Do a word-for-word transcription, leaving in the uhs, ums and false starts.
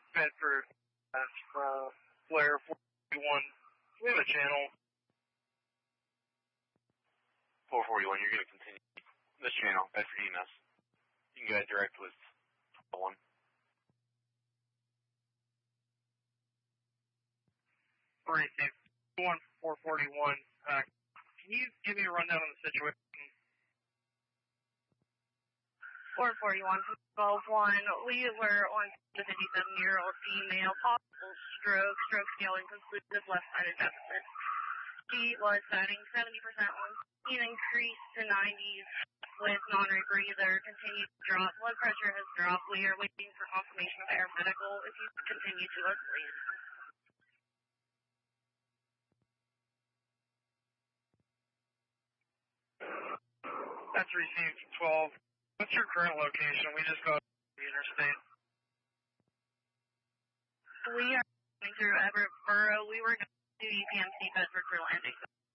Bedford, that's from Flare four forty-one. We have a channel. four forty-one, you're going to continue this channel, Bedford E M S. You can go ahead direct with one. Receive one four forty-one. Uh, can you give me a rundown on the situation? four forty-one, twelve one. We were on the fifty-seven-year-old female, possible stroke, stroke scale inconclusive, left-sided deficit. She was setting seventy percent on speed, increased to nineties with non-rebreather, continued to drop. Blood pressure has dropped. We are waiting for confirmation of air medical. If you could continue to us, please. That's received twelve. What's your current location? We just got the interstate. We are going through Everett Borough. We were going to E P M C Bedford for landing.